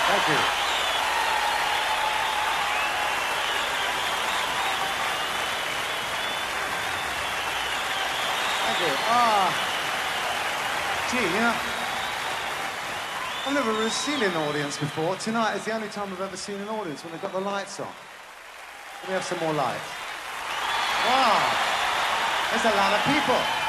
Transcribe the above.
Thank you. Thank you. Gee, you know, I've never really seen an audience before. Tonight is the only time I've ever seen an audience when they've got the lights on. Can we have some more lights? Wow, there's a lot of people.